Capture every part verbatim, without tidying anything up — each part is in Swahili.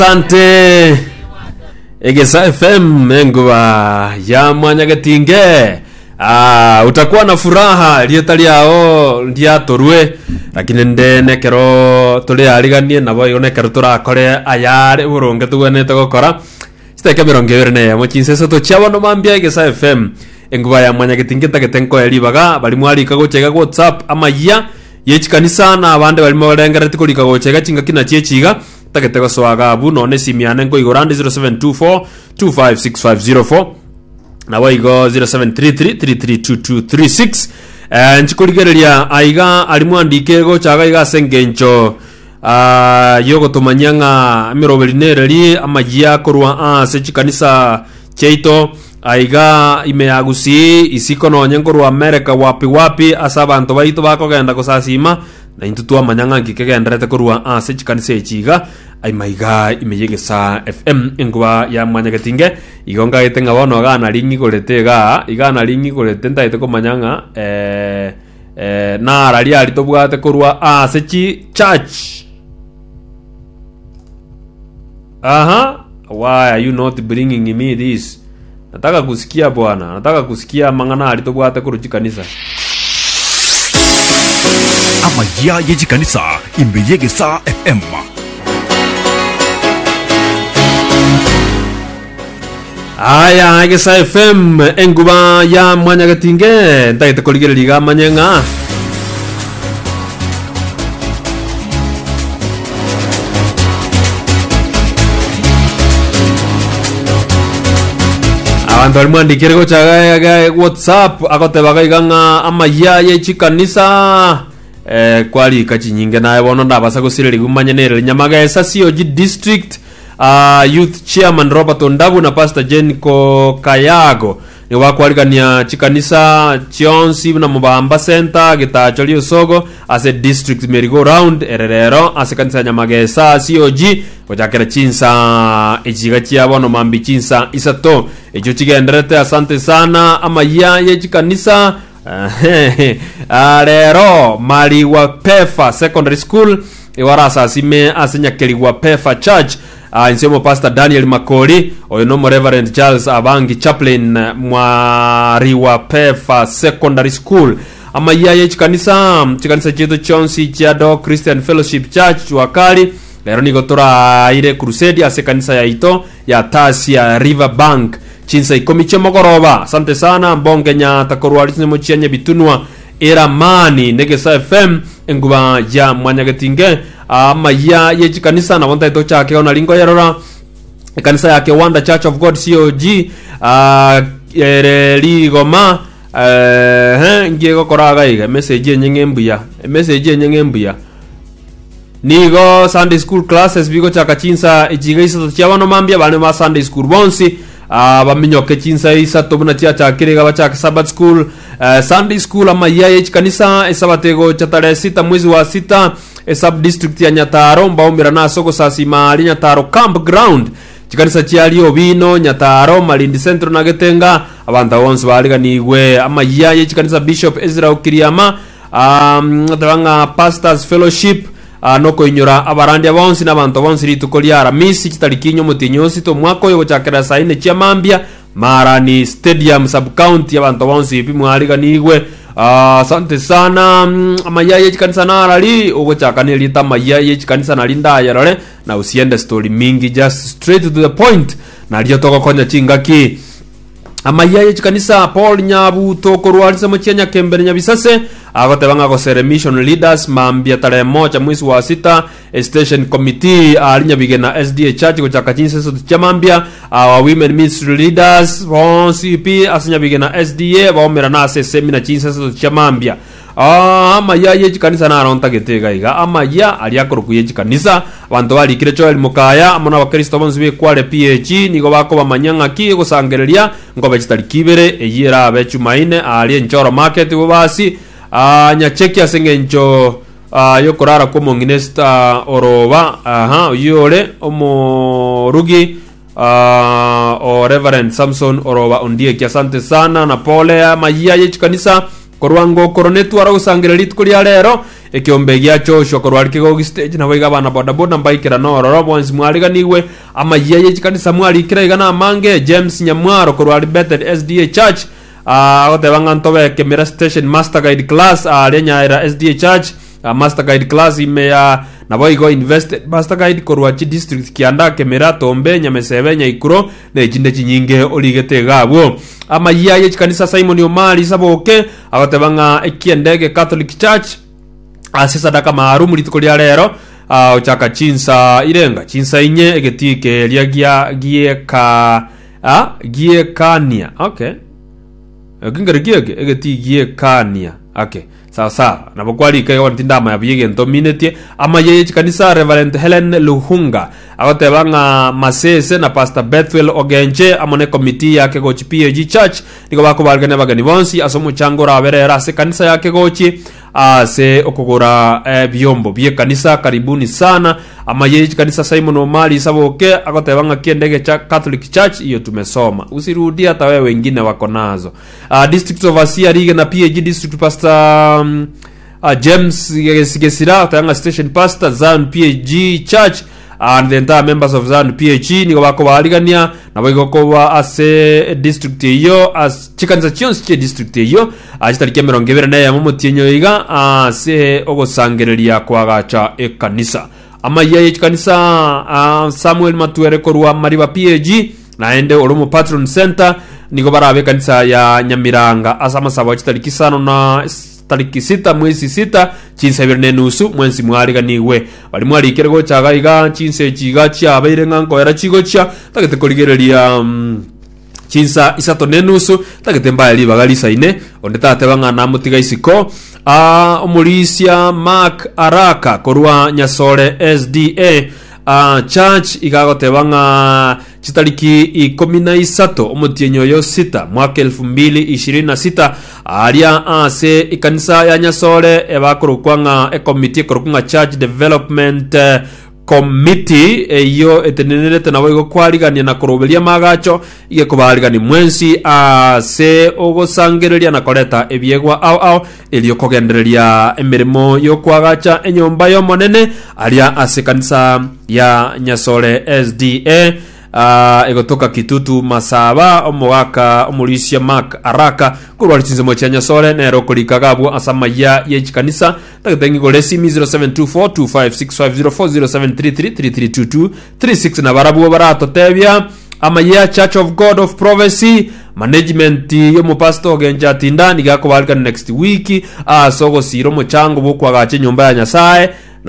Asante Egesa F M Menguwa ya Mwanyagetinge. Ah, utakuwa na furaha lietali yao ndia torwe lakini ndene kero tole aliganie nabo yone kero turakore ayare uronge tuwenete gukora steke mirongo ibiri ne mo chinseso to chawa no mambia Egesa F M Enguwa ya Mwanyagetinge tagetenko elibaga bali mwali kagochega WhatsApp amaya yechikanisa na abande bali mwalengerete kulika gochega chinga kina chechiga taketego swaga abu none simiane ngo igorande zero seven two four two five six five zero four na waigo zero seven three three three three two two three six eh nchikuligereria aiga alimwandike go chaga iga sengencho ah yogo tumanyanga mirobelineri amajia korwa a sechikanisa cheito aiga imeagusi isikono nyengo America wapi wapi asabantu baito bakogenda kusasima na intutua manyanga ngikegenderete korwa a sechikanisa echiga ai maiga imeyegesa F M Enguwa ya Mwanyagetinge igonga itenga bono gana lingi koletega igana lingi kolete ndaite ko manyanga eh eh na arali ali tobwate korwa a sechi church. Aha, why are you not bringing me this? Nataka kusikia bwana, nataka kusikia mangana ali tobwate koruchi kanisa. Amaya yeji kanisa imeyegesa F M. Aya Egesa F M Enguwa ya Mwanyagetinge ndaite kuligereriga manyenga. Abantu alimwandikire go chaga WhatsApp akotebaga iganga amaya yeji kanisa eh kwali kachinyinge naye bono ndabasa gusirira gumanyenere Nyamagesa C O G district uh, youth chairman Robert Ondabu na pastor Jenko Kayago ni wakwaligania chikanisa chionsi na Mubamba center gitacho lyo sogo as a district merry-go round ererero as kanisa Nyamagesa C O G kojakera chinsa ejiga chiabo no mambi chinsa isato ejo chigenderete. Asante sana amaya ye chikanisa Arero Mali wa Pefa Secondary School iwarasa sime asenya keli wa Pefa Church uh, insemo Pastor Daniel Makoli oyono Reverend Charles Abangi Chaplain Mwari wa Pefa Secondary School ama yaye chikanisa chikanisa cheto chonsi chiado Christian Fellowship Church wakali lero nigotora ile crusade ase kanisa ya ito ya Tasia River Bank chinsa ikomi chemogoroba. Asante sana mbongenya takorwali tsemo chianye bitunwa era mani Egesa F M Enguwa ya Mwanyagetinge ama ya ye kanisa na wonta ito chake ona lingo yarora kanisa yake Wanda Church of God C O G uh, ere ligoma eh ngego koraga iga message nyenge mbuya message nyenge mbuya nigo Sunday school classes bigo chaka chinsa ejiga isa chabano mambia bane ma Sunday school bonsi ah baminyoke chinsa isa tobuna tia chakirega bachaka Sabbath school uh, Sunday school ama yaye kanisa esabatego chatare sita mwezi wa sita e sub district ya Nyataro mbaumira na soko sasima ali Nyataro campground chikanisa chiali obino Nyataro Malindi Central na Getenga abanta bonse baliga niwe ama yaye chikanisa Bishop Ezra Okiriama um tabanga pastors fellowship Uh, noko inyora abarandi abonsi nabantu bonsi ritukolyara misi kitalikinyo mutinyosi to mwako yo chakera saine chia mambia Marani Stadium sub county abantu bonsi ipi mwaliga niwe. Asante uh, sana mm, amayaye chikanisa narali ugo chakane lita mayaye chikanisa nalinda yarale na usiende story mingi, just straight to the point na liyo toko konya chingaki. Amayaye chikanisa Paul Nyabu toko rualisa mchenya kembere nyabisase agote banga ko mission leaders mambia tarehe moja mwezi wa sita station committee alinya bigena S D A church ko chakachinse so chamambia our women ministry leaders on C P asinya bigena S D A baomera na se seminar chinse so chamambia ah amayaye chikanisa na aronta getega iga amaya aliakoro kuye chikanisa abantu bali kirecho ali mukaya amona bakristo bonzi be kwale P H nigo bako bamanyanga ki go sangereria ngobe chitali kibere eyira abechumaine ali Njoro market bobasi ah nyacheki asengenjo ah yokorara ko monginesta oroba aha yole omorugi ah o Reverend Samson oroba ondie kiasante sana na pole amayaye chikanisa korwango koronetu ara usangereri tukuri rero ekiombe gyacho shokorwari kigo stage na boiga bana boda boda mbaikira no roro bonsi mwariga niwe ama yeye chikanisa mwari kira igana mange James Nyamwaro korwari Bethel S D A Church agote banga ntobe kemera station master guide class alenya era S D A Church uh, master guide class ime ya na boigo invested master guide korwachi district kianda kemera tombe nyamesebe nyaikuro ne jinde chinyinge oligete gabo ama yeye chikanisa Simon Omari saboke agote banga ekiendege Catholic Church asisa daka maarumu litukolia lero uh, uchaka chinsa irenga chinsa inye egetike lia gia gie ka ah gie kania okay ngingere giege egeti gie kania okay sawa sawa nabokwali kai wantindama yabiyege ntominete ama yeye kanisa Reverend Helen Luhunga agote banga Masese na Pastor Bethel Ogenche amone committee yake gochi P A G Church niko bako balgane bagani bonsi asomo chango raberera se kanisa yake gochi ase okogora eh, byombo bye kanisa karibuni sana ama yeye kanisa Simon Omari saboke agote banga kiendege cha Catholic Church hiyo tumesoma usirudie hata wewe wengine wako nazo uh, district overseer Rige na P A G district pastor um, uh, James Sigesira tanga station pastor Zion P A G Church and the entire members of Zion P A G niko bako baligania na boigo ko ase district hiyo as chikanza chions che district hiyo achitarike merongevera naye mumotienyo iga ase ogosangereria kwagacha ekanisa ama yeye kanisa uh, Samuel Matuere korwa Mariba P A G naende oromo patron center niko barabe kanisa ya Nyamiranga asama sabo chitariki sano na tariki sita mwezi sita chinse birne nusu mwensi mwariga niwe bali mwari kirego chaga iga chinse chiga cha abaire nganko era chigo cha takete koligereria um, chinsa isato nenusu takete mbali bagalisa ine ondeta tebanga na mutiga isiko a uh, omulisia Mark Araka korwa Nyasore S D A uh, church igagote banga chitariki ikumi na isato omutienyo yo sita mwaka elfu mbili ishirini na sita aria ase ikanisa ya Nyasore ebakurukwanga e committee kurukunga church development uh, committee eyo etenenete nabo igo kwaligania na kurobelia magacho ige kubaligani mwensi ase ogosangereria na koleta ebiegwa au au elio kogendereria emirimo yo kwagacha enyomba yo monene aria ase kanisa ya Nyasore S D A uh, egotoka Kitutu Masaba omwaka omulisia Mark Araka kurwali chinzemo cha Nyasore nero kulikagabwo asama ya yechikanisa tagetengi golesi mi zero seven two four two five six five zero four zero seven three three three three two two three six na barabu barato tebia ama ya Church of God of Prophecy management yo mo pastor genja tindani gako balika next week ah sogo siro mo chango bukwa gache nyumba ya Nyasaye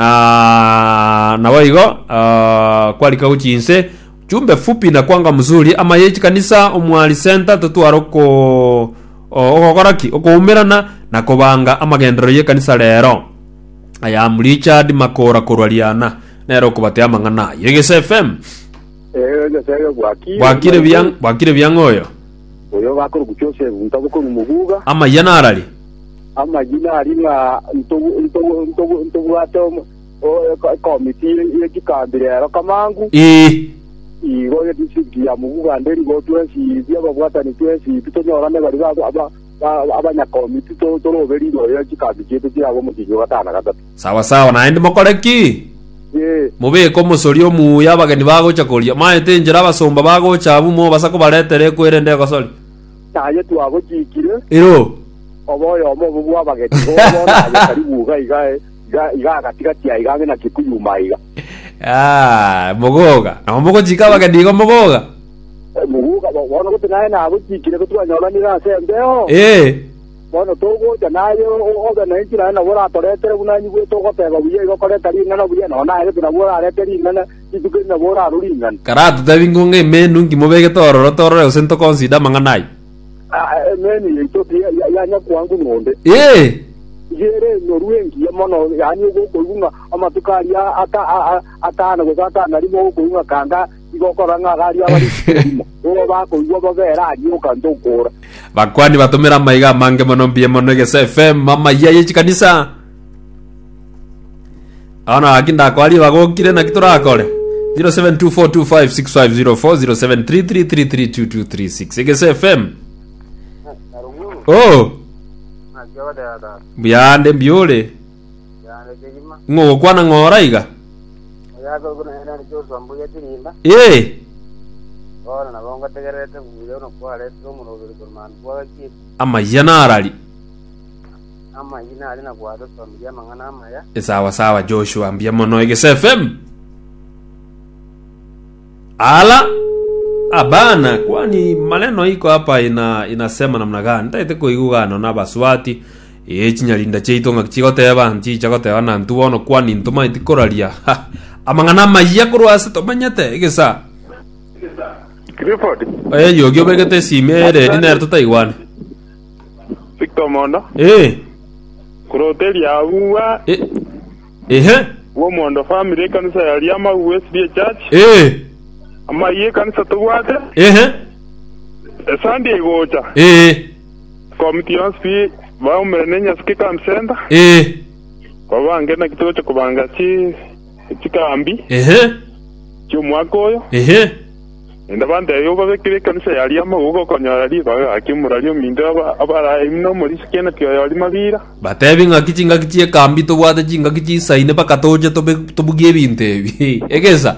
na na waigo uh, kwalika uchinse jumbe fupi na kwanga mzuri ama yechi kanisa omwali center tutuaroko ogokoraki okoumerana na kobanga amagendero ye kanisa lero aya Richard Makora korwaliana nero kubatea mangana Yegese F M eh ngasaya gwaki gwakire byang gwakire byangoyo oyo bakuru gucyose untabuko mumuguga ama yanarali ama jinari na ntobu ntobu ntobu ntobu atom o committee ye kikambira kamangu eh igo ye disiki ya muguga nderi go twensi bya babwata ni twensi tutonyorane bari aba abanya committee to to roberi go ye kikambije bya abo mugijo gatana gatatu sawa sawa na ndi mokoreki ye mube ko musorio mu yabagani bago chakolia maete njira basomba bago chabu mo basako baretere kwirende gasoli taye tu abo kikire ero oboyo mo bubu abageti go bona karibu ga iga iga katika tia iga na kikuyuma iga ah mogoga na mogo chikaba kadigo mogoga muguga bona gutinaye na abo kikire gutwanyola ni ga sembeo eh bona togo janaye oga na injira na bora toretere bunanyi bwe togo pega buye go koreta ri ngana buye no na ile na bora areteri ngana ituke na bora ruri ngana karatu tabingonge menu ngimobege tororo tororo usento consider manganai ah meni ito ya nya kwangu ngonde eh yere no ruengi mono yani go koyunga amatukari ata atana go ata nari mo koyunga kanga igokoranga gari abari ngo bako igo babera ari ukandokora bakwani batomera maiga mange mono mbie mono Yegese F M mama yaye chikanisa ana akinda kwali bagokire na kiturakore zero seven two four two five six five zero four zero seven three three three three two two three six Yegese F M oh Biande mbiole. ngo kwana ngora iga yazo kuna ena ni Joshua Mbuya tininda eh ora na bonga tegerete buyo no kwale to muno biri kurman kwa ki ama yanarali ama ina ali na kwa to familia mangana ama ya sawa sawa Joshua ambia mono Egesa F M ala abana kwani maneno iko hapa ina inasema namna gani ndaite kuigugano na baswati e chinyalinda cheitonga chigoteba nchi chagoteba na ntuono kwani ntuma itikoralia amangana maiya kurwase tomanyete Egesa Clifford eh yo gyo begete simere diner tutaiwane Victor Mondo eh kuroteli ya uwa eh eh wo Mondo family kanisa ya Liama U S D Church eh ama iye kanisa tuwate eh Sunday gocha eh committee on speed ba umenenya skika msenda eh kwa bange na kituo cha kubanga chi chikambi eh cyumwakoyo eh ndabande yo babekire kanisa ya Liama ugo konyara liba akimuralio minda abara imno muri skena tyo yali mabira batebi ngakichinga kichie kambi to bwate chinga kichi saine pakatoje to tobugie bintebi Egesa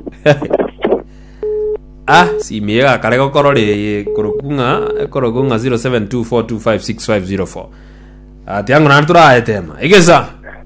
ah si miega karego korore korokunga korokunga zero seven two four two five six five zero four ati yangu na tura etema Egesa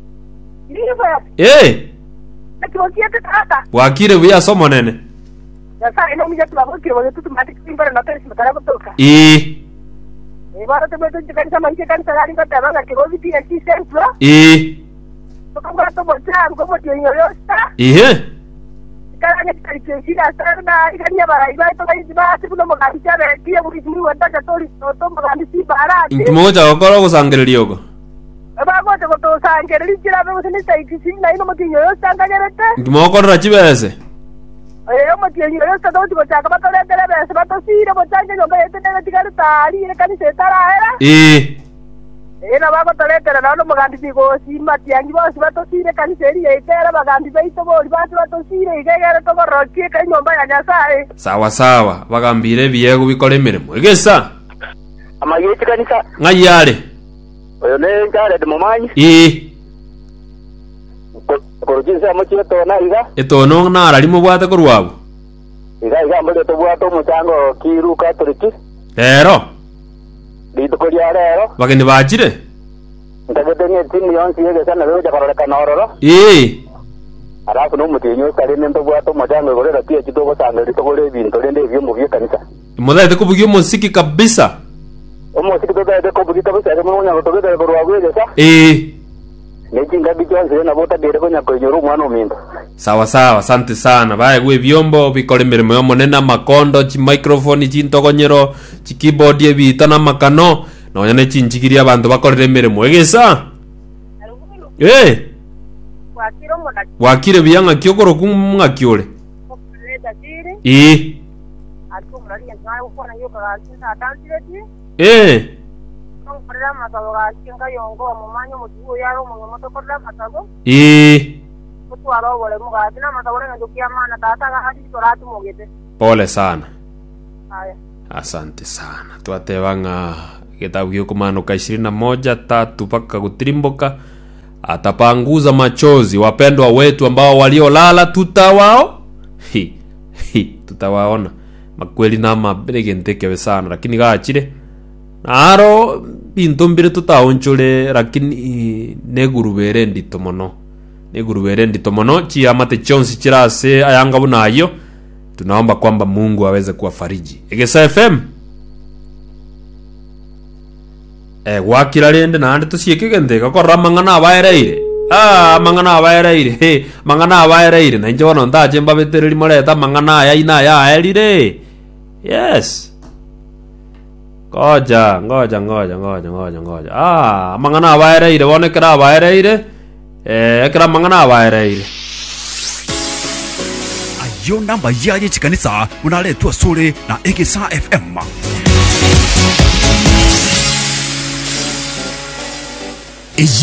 eh Akiwasiate tata. wakire vya somo nene Sasa ina mija tunabokire wale tutu mati kimbara na tesi matara kutoka. eh Ibara tebeto jikanisa manje kanisa gari ngata banga kirozi pia chi centro. eh Tukanga to bocha ngomo tio yosta. eh Kala ne kalichira sana ikanya bara iba to kai jiba sibuno magari chare kia burismu wanta chatori to magari si bara. intimoja okoro kusangereria uko Aba gote goto sangereria chira be usini taikisi na ino mati yosta ngagerete. intimokorora chibese Eh, mo tio yosta to tibo chaka batore tele be bato sire bo chanje no be tele tigari tari ile kanisa tara era. eh Ena bako toletera nano magandi bigo sima tiangi bose batosire kaniseri etera bagandi baito boli batu batosire igegere to gorokie ka nyomba ya Nyasaye. sawa sawa bagambire biego bikore mirimo Egesa ama yeti kanisa ngayare oyo ne ngare de momanyi eh korojinsa mochire to na iga etono nara limo bwate kurwabo iga iga mbele to bwato mutango kiru katoliki rero dito ko ya rero bageni bachire ndagedenge timu yonsi yege sana leo jakarora kanororo eh arafu no mutinyo kare nendo bwato mutango gorera pia kidogo sana dito ko le binto lende byo mu byo kanisa mudaite kubugyo musiki kabisa omo sikito da ko bugita bose ari mu nyango to gede ko rwabo yege sa eh nekinga bijonse na bota dire ko nyako nyoru mwana ominto sawa sawa asante sana bae gwe byombo bikore mirimo yo monena makondo chi microphone chintogonyero chi keyboard ebita na makano nonya ne chinjigiria abantu bakorere mirimo Egesa eh Wakiro mona wakire byanga kyokoro kumwa kyole kuleta tiri eh atu mrali ngao kwa na yoka alisa atantireti eh no prera masawa kinga yongo mumanyo mutuo yaro mu moto korla masago eh kutu aro wale muga dina masawa na dukia mana tata ga hadi toratu mogete. pole sana Haya. asante sana twatebanga kitabu gyokumanuka ishirini na moja tatu paka kutirimboka atapanguza machozi wapendwa wetu ambao waliolala tutawao hi hi tutawaona makweli na mabegentekewe sana lakini gachire naro bintu mbire tutaonchule lakini negurubere ndito mono negurubere ndito mono chi amate chonsi chirase ayanga bunayo tunaomba kwamba Mungu aweze kuwafariji Egesa F M eh wakira rende na ande tusiekegende gakorra mangana abaereire ah mangana abaereire he mangana abaereire na inje wono ndaje mbabetereri moreta mangana ya ina ya elire yes ngoja ngoja ngoja ngoja ngoja ngoja ah mangana abaereire wone kra abaereire eh kra mangana abaereire ayo namba yaye chikanisa unaletwa sore na Egesa F M. Eji